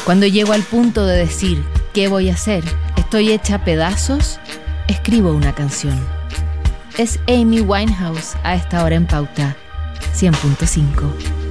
Cuando llego al punto de decir, ¿qué voy a hacer? Estoy hecha a pedazos, escribo una canción. Es Amy Winehouse a esta hora en Pauta 100.5.